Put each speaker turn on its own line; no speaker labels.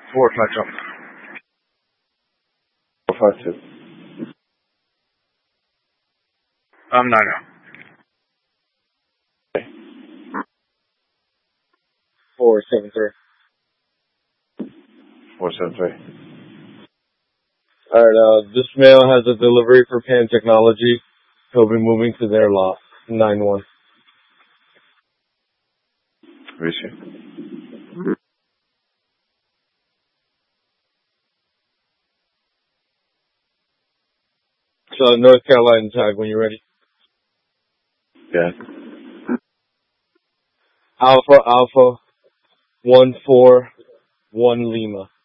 4 jump.
452.
9.
473.
473.
Alright, this male has a delivery for Pan Technology. He'll be moving to their lot. 9-1.
Receive.
So, North Carolina tag when you're ready.
Yeah.
Alpha, 141 Lima.